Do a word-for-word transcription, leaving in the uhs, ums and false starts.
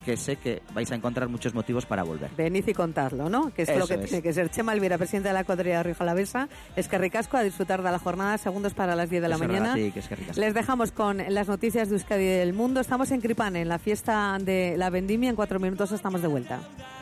que sé que vais a encontrar muchos motivos para volver. Venid y contadlo, ¿no? Que es Eso lo que es. tiene que ser. Chema Elvira, presidente de la cuadrilla Rioja Alavesa. Es que ricasco a disfrutar de la jornada, segundos para las diez de la Eso es mañana. verdad, sí, que es que ricasco. Les dejamos con las noticias de Euskadi y del mundo. Estamos en Cripane, en la fiesta de la vendimia. En cuatro minutos estamos de vuelta.